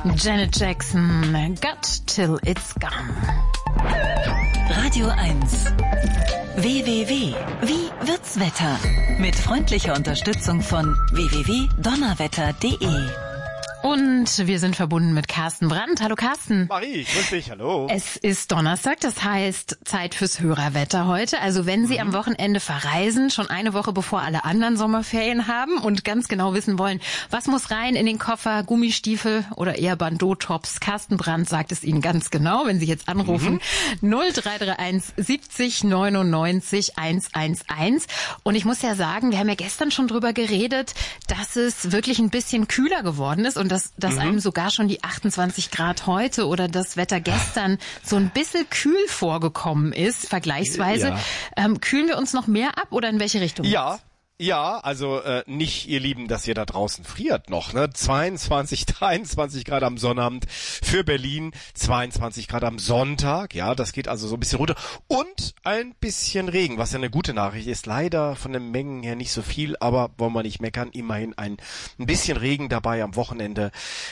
Janet Jackson, Got Till It's Gone. Radio 1. WWW. Wie wird's Wetter? Mit freundlicher Unterstützung von www.donnerwetter.de. Und wir sind verbunden mit Carsten Brandt. Hallo Carsten. Marie, grüß dich, hallo. Es ist Donnerstag, das heißt Zeit fürs Hörerwetter heute. Also wenn Sie am Wochenende verreisen, schon eine Woche bevor alle anderen Sommerferien haben und ganz genau wissen wollen, was muss rein in den Koffer, Gummistiefel oder eher Bandeau-Tops. Carsten Brandt sagt es Ihnen ganz genau, wenn Sie jetzt anrufen. 0331 70 99 111. Und ich muss ja sagen, wir haben ja gestern schon drüber geredet, dass es wirklich ein bisschen kühler geworden ist und dass einem sogar schon die 28 Grad heute oder das Wetter gestern so ein bisschen kühl vorgekommen ist, vergleichsweise. Ja. Kühlen wir uns noch mehr ab oder in welche Richtung? Ja, also nicht, ihr Lieben, dass ihr da draußen friert noch, ne? 22, 23 Grad am Sonnabend für Berlin, 22 Grad am Sonntag, ja, das geht also so ein bisschen runter. Und ein bisschen Regen, was ja eine gute Nachricht ist. Leider von den Mengen her nicht so viel, aber wollen wir nicht meckern, immerhin ein bisschen Regen dabei am Wochenende.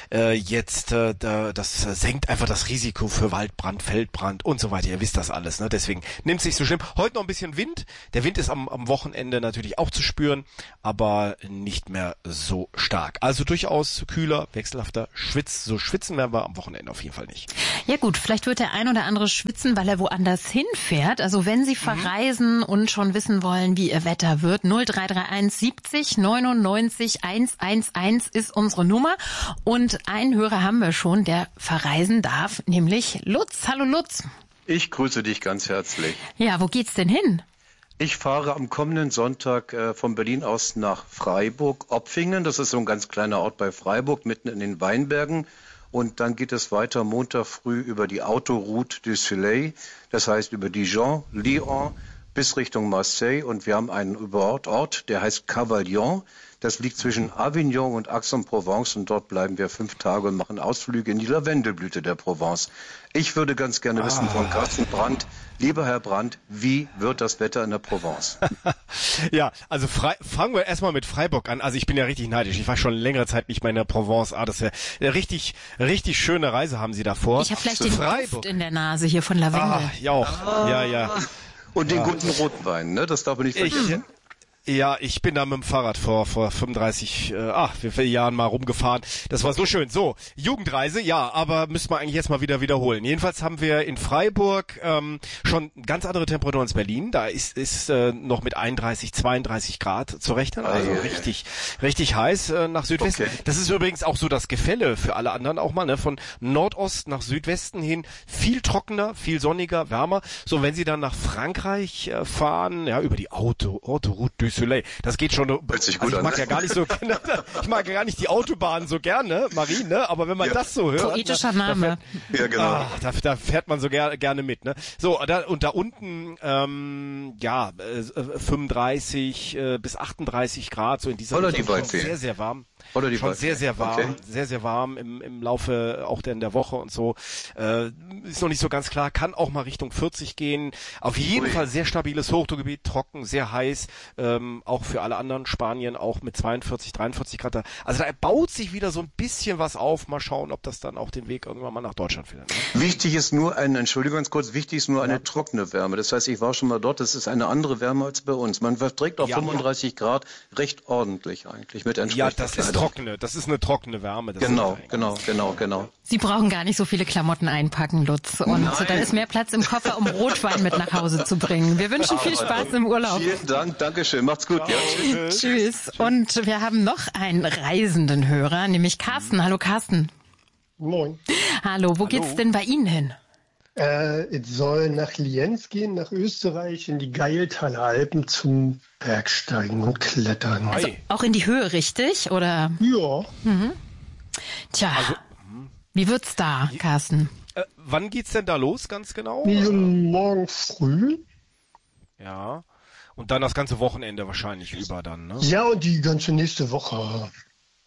Das senkt einfach das Risiko für Waldbrand, Feldbrand und so weiter. Ihr wisst das alles, ne? Deswegen nimmt es nicht so schlimm. Heute noch ein bisschen Wind. Der Wind ist am Wochenende natürlich auch zu spüren, aber nicht mehr so stark. Also durchaus kühler, wechselhafter So schwitzen werden wir am Wochenende auf jeden Fall nicht. Ja gut, vielleicht wird der ein oder andere schwitzen, weil er woanders hinfährt. Also wenn Sie verreisen und schon wissen wollen, wie Ihr Wetter wird, 0331 70 99 111 ist unsere Nummer. Und einen Hörer haben wir schon, der verreisen darf, nämlich Lutz. Hallo Lutz. Ich grüße dich ganz herzlich. Ja, wo geht's denn hin? Ich fahre am kommenden Sonntag von Berlin aus nach Freiburg-Opfingen. Das ist so ein ganz kleiner Ort bei Freiburg, mitten in den Weinbergen. Und dann geht es weiter Montag früh über die Autoroute du Soleil, das heißt über Dijon, Lyon bis Richtung Marseille. Und wir haben einen Ort, der heißt Cavaillon. Das liegt zwischen Avignon und Aix-en-Provence und dort bleiben wir 5 Tage und machen Ausflüge in die Lavendelblüte der Provence. Ich würde ganz gerne wissen von Carsten Brandt, lieber Herr Brandt, wie wird das Wetter in der Provence? Ja, also fangen wir erstmal mit Freiburg an. Also ich bin ja richtig neidisch. Ich war schon längere Zeit nicht mehr in der Provence. Das ist ja eine richtig schöne Reise haben Sie davor. Ich habe vielleicht den Duft in der Nase hier von Lavendel. Ja auch. Ja. Und den guten Rotwein, ne? Das darf man nicht vergessen. Ja, ich bin da mit dem Fahrrad vor 35 wie viele Jahren mal rumgefahren. Das war so schön. So, Jugendreise, ja, aber müssen wir eigentlich jetzt mal wieder wiederholen. Jedenfalls haben wir in Freiburg schon ganz andere Temperaturen als Berlin. Da ist noch mit 31, 32 Grad zu rechnen. Also richtig heiß nach Südwesten. Okay. Das ist übrigens auch so das Gefälle für alle anderen auch mal, ne? Von Nordost nach Südwesten hin. Viel trockener, viel sonniger, wärmer. So, wenn Sie dann nach Frankreich fahren, ja, über die Autoroute du Soleil. Das geht schon. Also ich mag ja gar nicht so, ich mag ja gar nicht die Autobahn so gerne, Marie, ne? Aber wenn man das so hört, poetischer Name. Ja, genau. Da fährt man so gerne mit, ne? So, da unten 35 bis 38 Grad so in dieser Richtung, sehr sehr warm. Schon sehr warm, okay. Sehr warm im Laufe auch in der Woche und so. Ist noch nicht so ganz klar, kann auch mal Richtung 40 gehen. Auf jeden Fall sehr stabiles Hochdruckgebiet, trocken, sehr heiß, auch für alle anderen, Spanien auch mit 42, 43 Grad. Also da baut sich wieder so ein bisschen was auf. Mal schauen, ob das dann auch den Weg irgendwann mal nach Deutschland findet. Ne? Wichtig ist nur eine trockene Wärme. Das heißt, ich war schon mal dort, das ist eine andere Wärme als bei uns. Man verträgt auf 35 Grad recht ordentlich eigentlich mit entsprechender Kleidung. Das ist eine trockene Wärme. Genau. Sie brauchen gar nicht so viele Klamotten einpacken, Lutz. Und dann ist mehr Platz im Koffer, um Rotwein mit nach Hause zu bringen. Wir wünschen viel Spaß im Urlaub. Vielen Dank, Dankeschön, macht's gut. Ja, tschüss. Und wir haben noch einen reisenden Hörer, nämlich Carsten. Hallo Carsten. Moin. Hallo, wo geht's denn bei Ihnen hin? Es soll nach Lienz gehen, nach Österreich, in die Geiltaler Alpen zum Bergsteigen und Klettern. Also auch in die Höhe, richtig? Oder? Ja. Mhm. Tja, wie wird's da, Carsten? Wann geht's denn da los, ganz genau? Morgen früh. Ja. Und dann das ganze Wochenende wahrscheinlich über dann, ne? Ja, und die ganze nächste Woche.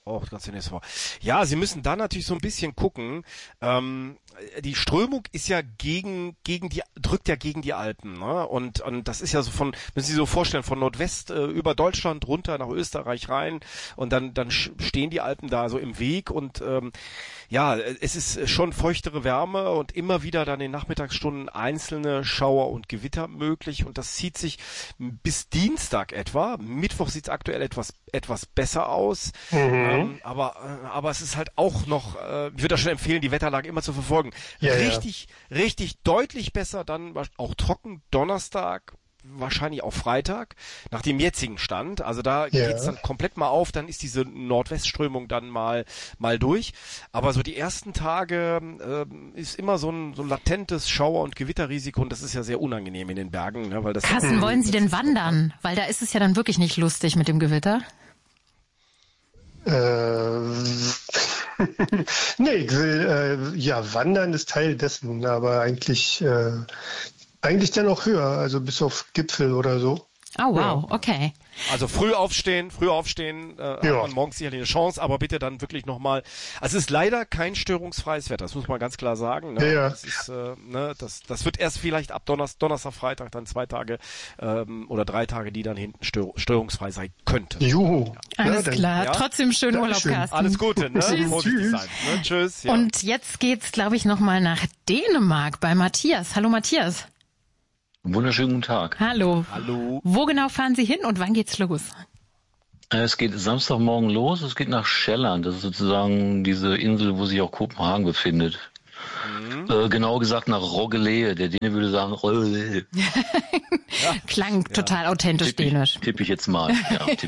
ganz die nächste Woche. Ja, Sie müssen da natürlich so ein bisschen gucken. Die Strömung ist ja drückt ja gegen die Alpen, ne? Und das ist ja so müssen Sie sich so vorstellen, von Nordwest über Deutschland runter nach Österreich rein und dann stehen die Alpen da so im Weg und es ist schon feuchtere Wärme und immer wieder dann in Nachmittagsstunden einzelne Schauer und Gewitter möglich und das zieht sich bis Dienstag etwa. Mittwoch sieht es aktuell etwas besser aus, aber es ist halt auch noch, ich würde da schon empfehlen, die Wetterlage immer zu verfolgen. Richtig deutlich besser dann auch trocken Donnerstag, wahrscheinlich auch Freitag, nach dem jetzigen Stand. Also da geht's dann komplett mal auf, dann ist diese Nordwestströmung dann mal durch. Aber so die ersten Tage ist immer so ein latentes Schauer- und Gewitterrisiko und das ist ja sehr unangenehm in den Bergen. Ne, weil das Carsten, wollen Sie denn wandern? Weil da ist es ja dann wirklich nicht lustig mit dem Gewitter. Nee, ich will, wandern ist Teil dessen, aber eigentlich dann auch höher, also bis auf Gipfel oder so. Oh, wow, okay. Also früh aufstehen, hat man morgens sicherlich eine Chance, aber bitte dann wirklich nochmal, also es ist leider kein störungsfreies Wetter, das muss man ganz klar sagen. Ne? Ja. Das ist, das wird erst vielleicht ab Donnerstag, Freitag dann 2 Tage oder 3 Tage, die dann hinten störungsfrei sein könnten. Juhu. Alles klar, trotzdem schönen Urlaub, Carsten. Alles Gute, ne? Vorsichtig sein. Ne? Tschüss. Ja. Und jetzt geht's, glaube ich, nochmal nach Dänemark bei Matthias. Hallo Matthias. Wunderschönen guten Tag. Hallo. Wo genau fahren Sie hin und wann geht's los? Es geht Samstagmorgen los, es geht nach Sjælland. Das ist sozusagen diese Insel, wo sich auch Kopenhagen befindet. Genauer gesagt nach Roggelehe. Der Däne würde sagen Roggelehe. Klang total authentisch dänisch. Tippe ich jetzt mal.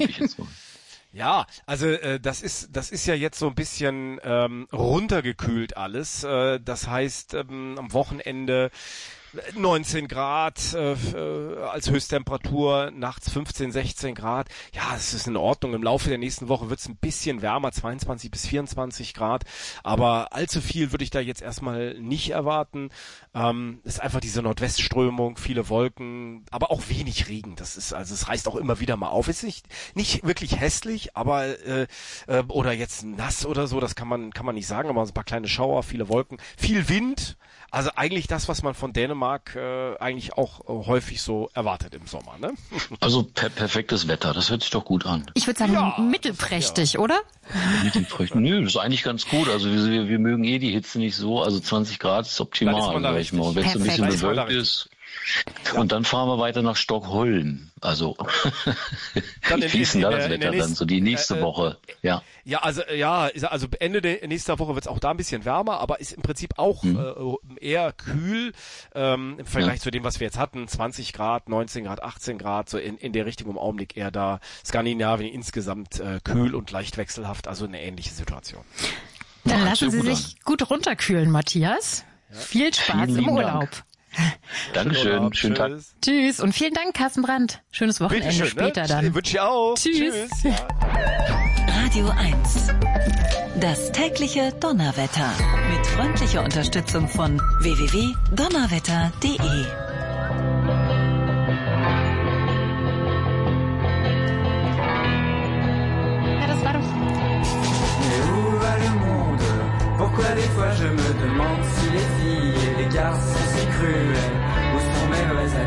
Ja, also das ist ja jetzt so ein bisschen runtergekühlt alles. Das heißt, am Wochenende 19 Grad als Höchsttemperatur, nachts 15, 16 Grad. Ja, es ist in Ordnung. Im Laufe der nächsten Woche wird es ein bisschen wärmer, 22 bis 24 Grad. Aber allzu viel würde ich da jetzt erstmal nicht erwarten. Ist einfach diese Nordwestströmung, viele Wolken, aber auch wenig Regen. Es reißt auch immer wieder mal auf. Ist nicht wirklich hässlich, aber oder jetzt nass oder so, das kann man nicht sagen, aber so ein paar kleine Schauer, viele Wolken, viel Wind. Also eigentlich das, was man von Dänemark eigentlich auch häufig so erwartet im Sommer, ne? Also perfektes Wetter, das hört sich doch gut an. Ich würde sagen mittelprächtig, oder? Mittelprächtig, nö, das ist eigentlich ganz gut. Also wir mögen die Hitze nicht so, also 20 Grad ist optimal, sag ich mal. Wenn es ein bisschen bewölkt ist. Und dann fahren wir weiter nach Stockholm. Also wie ist denn da das Wetter dann so die nächste Woche? Ja, also Ende der nächsten Woche wird es auch da ein bisschen wärmer, aber ist im Prinzip auch eher kühl im Vergleich zu dem, was wir jetzt hatten. 20 Grad, 19 Grad, 18 Grad, so in der Richtung im Augenblick eher da. Skandinavien insgesamt kühl und leicht wechselhaft, also eine ähnliche Situation. Dann lassen Sie sich gut runterkühlen, Matthias. Ja. Viel Spaß im Urlaub. Dank. Dankeschön, schönen Tag. Tschüss und vielen Dank, Carsten Brandt. Schönes Wochenende später dann. Wünsche ich auch. Tschüss. Ja. Radio 1. Das tägliche Donnerwetter. Mit freundlicher Unterstützung von www.donnerwetter.de. Ja, das war doch... Pourquoi des fois je me demande si les filles et les garçons si cruels, où sont mes vrais amis?